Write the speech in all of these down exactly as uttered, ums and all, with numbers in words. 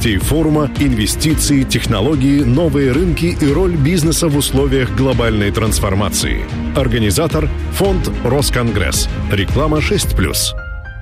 гостей форума «Инвестиции, технологии, новые рынки и роль бизнеса в условиях глобальной трансформации». Организатор – Фонд «Росконгресс». Реклама шесть плюс.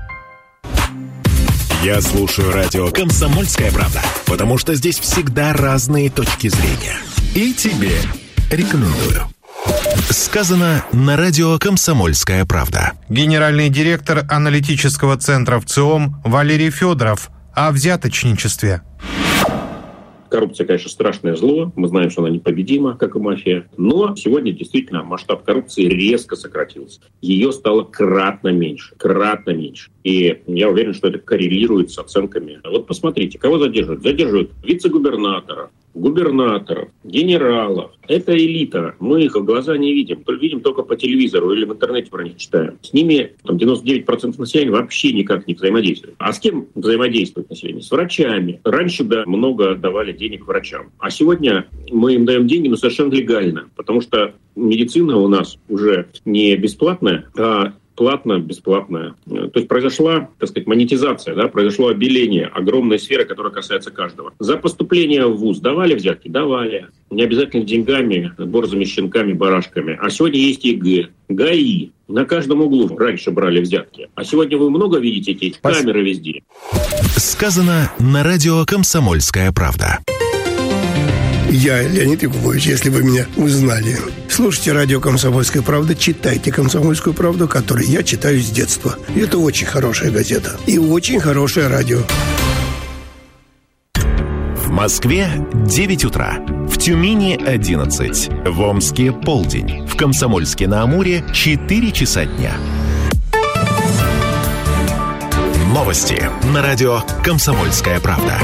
Я слушаю радио «Комсомольская правда», потому что здесь всегда разные точки зрения. И тебе рекомендую. Сказано на радио «Комсомольская правда». Генеральный директор аналитического центра ВЦИОМ Валерий Федоров о взяточничестве. Коррупция, конечно, страшное зло. Мы знаем, что она непобедима, как и мафия. Но сегодня действительно масштаб коррупции резко сократился. Ее стало кратно меньше. Кратно меньше. И я уверен, что это коррелирует с оценками. Вот посмотрите, кого задерживают? Задерживают вице-губернаторов, губернаторов, генералов. Это элита. Мы их в глаза не видим. Видим только по телевизору или в интернете про них читаем. С ними там, девяносто девять процентов населения вообще никак не взаимодействует. А с кем взаимодействует население? С врачами. Раньше, да, много давали денег врачам. А сегодня мы им даем деньги, но совершенно легально. Потому что медицина у нас уже не бесплатная, а платно-бесплатная. То есть произошла, так сказать, монетизация, да, произошло обеление огромной сферы, которая касается каждого. За поступление в вуз давали взятки? Давали. Не обязательно деньгами, борзыми щенками, барашками. А сегодня есть ЕГЭ, ГАИ. На каждом углу раньше брали взятки. А сегодня вы много видите эти камеры везде. Сказано на радио «Комсомольская правда». Я Леонид Якубович, если вы меня узнали. Слушайте радио «Комсомольская правда», читайте «Комсомольскую правду», которую я читаю с детства. И это очень хорошая газета. И очень хорошее радио. В Москве девять утра. В Тюмени одиннадцать. В Омске полдень. В Комсомольске-на-Амуре четыре часа дня. Новости на радио «Комсомольская правда».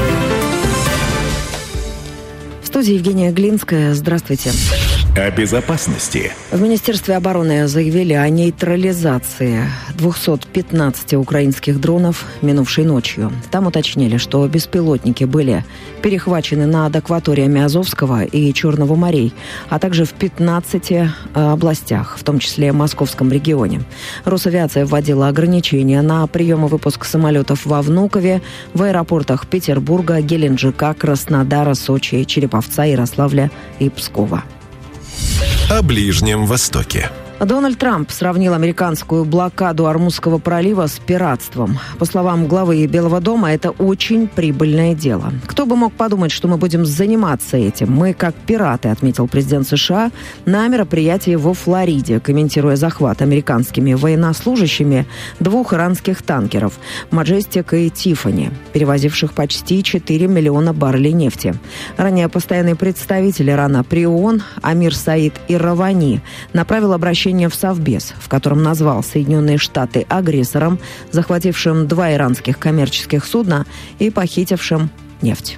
В студии Евгения Глинская. Здравствуйте. О безопасности. В Министерстве обороны заявили о нейтрализации двухсот пятнадцати украинских дронов минувшей ночью. Там уточнили, что беспилотники были перехвачены над акваториями Азовского и Черного морей, а также в пятнадцати областях, в том числе в Московском регионе. Росавиация вводила ограничения на прием и выпуск самолетов во Внукове, в аэропортах Петербурга, Геленджика, Краснодара, Сочи, Череповца, Ярославля и Пскова. О Ближнем Востоке. Дональд Трамп сравнил американскую блокаду Ормузского пролива с пиратством. По словам главы Белого дома, это очень прибыльное дело. Кто бы мог подумать, что мы будем заниматься этим? Мы как пираты, отметил президент США на мероприятии во Флориде, комментируя захват американскими военнослужащими двух иранских танкеров «Маджестик» и «Тиффани», перевозивших почти четыре миллиона баррелей нефти. Ранее постоянный представитель Ирана при ООН Амир Саид Иравани направил обращение в Совбез, в котором назвал Соединенные Штаты агрессором, захватившим два иранских коммерческих судна и похитившим нефть.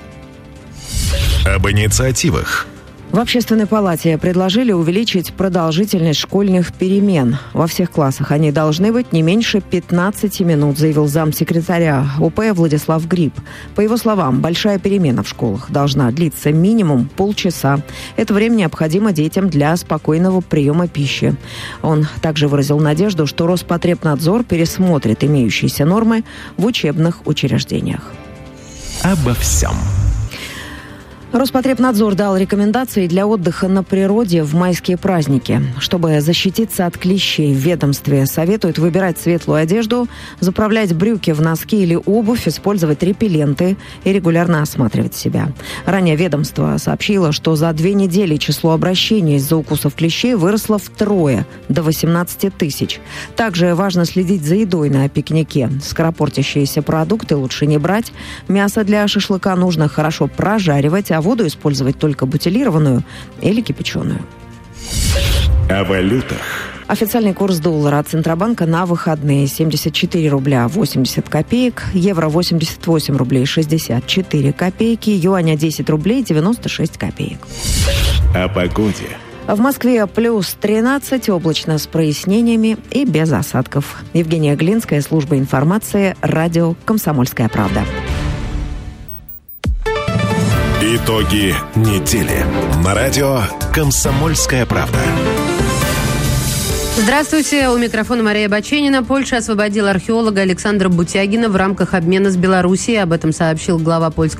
Об инициативах. В Общественной палате предложили увеличить продолжительность школьных перемен. Во всех классах они должны быть не меньше пятнадцати минут, заявил замсекретаря ОП Владислав Гриб. По его словам, большая перемена в школах должна длиться минимум полчаса. Это время необходимо детям для спокойного приема пищи. Он также выразил надежду, что Роспотребнадзор пересмотрит имеющиеся нормы в учебных учреждениях. Обо всем. Роспотребнадзор дал рекомендации для отдыха на природе в майские праздники. Чтобы защититься от клещей, в ведомстве советуют выбирать светлую одежду, заправлять брюки в носки или обувь, использовать репелленты и регулярно осматривать себя. Ранее ведомство сообщило, что за две недели число обращений из-за укусов клещей выросло втрое, до восемнадцати тысяч. Также важно следить за едой на пикнике. Скоропортящиеся продукты лучше не брать. Мясо для шашлыка нужно хорошо прожаривать, а воду использовать только бутилированную или кипяченую. О валютах. Официальный курс доллара от Центробанка на выходные семьдесят четыре рубля восемьдесят копеек, евро восемьдесят восемь рублей шестьдесят четыре копейки, юаня десять рублей девяносто шесть копеек. О погоде. В Москве плюс тринадцать, облачно с прояснениями и без осадков. Евгения Глинская, служба информации, радио «Комсомольская правда». Итоги недели на радио «Комсомольская правда». Здравствуйте, у микрофона Мария Баченина. Польша освободила археолога Александра Бутягина в рамках обмена с Белоруссией. Об этом сообщил глава польского